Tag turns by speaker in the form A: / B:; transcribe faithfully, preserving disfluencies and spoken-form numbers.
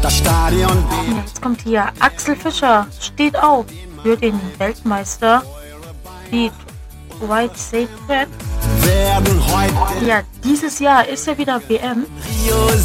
A: das Stadion
B: Und jetzt kommt hier Axel Fischer, steht auf für den Weltmeister Beat White Sacred.
A: werden heute
B: Ja, dieses Jahr ist ja wieder W M.
A: Rio